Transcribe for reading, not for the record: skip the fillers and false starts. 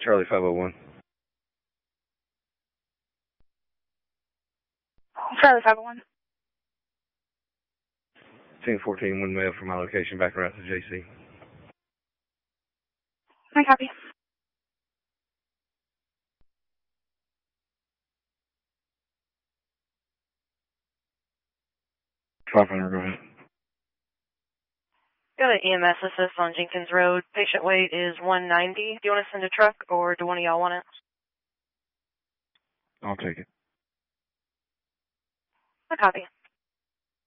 Charlie 501. Charlie 501. Team 14, one mail from my location, back around to JC. I copy. 500, go ahead. Got an EMS assist on Jenkins Road. Patient weight is 190. Do you want to send a truck, or do one of y'all want it? I'll take it. I copy.